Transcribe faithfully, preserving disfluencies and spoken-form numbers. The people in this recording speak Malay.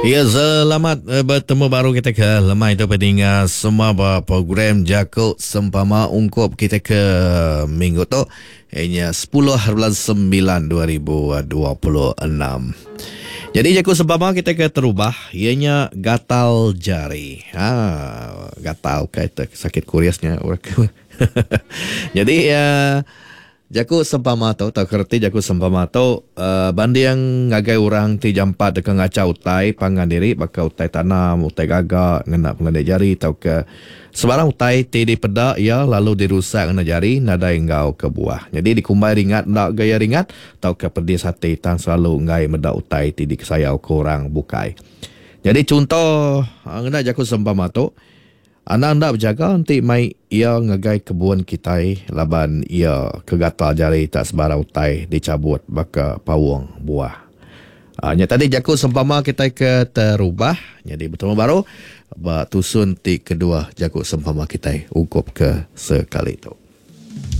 Ya, selamat uh, bertemu baru kita ke lemai itu pendengar semua program Jakut Sempama ungkup kita ke minggu tu hanya sepuluh bulan sembilan dua ribu dua puluh enam. Jadi Jakut Sempama kita ke terubah ianya gatal jari. Ha, gatal kata sakit kuriasnya. Jadi ya uh, Jakut Sempama tu, tak kerti Jakut Sempama tu, uh, bandi yang ngagai orang ti jampat dekat ngaca utai, pangan diri, baka utai tanam, utai gagak, ngena pengadai jari, tau ke sebarang utai ti di pedak, ya, lalu dirusak ngena jari, nada enggau ke buah. Jadi dikumbai ringat, nak gaya ringat, tau ke pedis hati, tan selalu ngai medak utai ti di kesayau ke orang bukai. Jadi contoh, ngena Jakut Sempama tu, anda-anda berjaga nanti mai ia ngagai kebun kita laban ia kegatal jari tak sebarang utai dicabut baka pawang buah. Hanya tadi Jakut Sempama kita ke terubah. Jadi bertemu baru tusun ti kedua Jakut Sempama kita ungkup ke sekali itu.